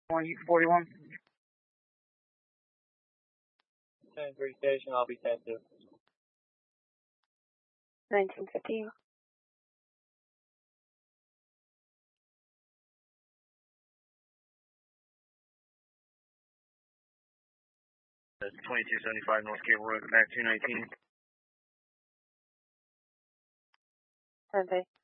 41. 10-3 station, I'll be 10-2. 1915. That's 2275 North Cable Road, back 219. 10-3.